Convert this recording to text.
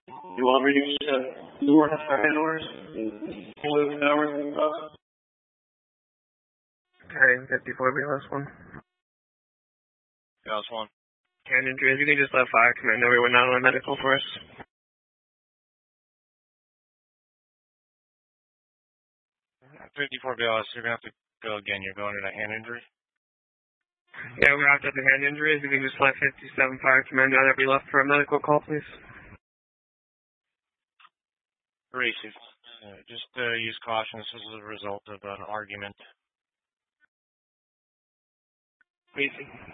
You want me to use newer handlers? Moving everything up? Okay, 54 BLS 1. BLS 1. Hand injuries, you can just let fire command know we went out on medical for us. At 54 BLS, you're going to have to go again. You're going to a hand injury? Yeah, we're after the hand injuries. You can just let 57 fire command know that we left for a medical call, please. Racing. Just use caution. This is a result of an argument. Easy.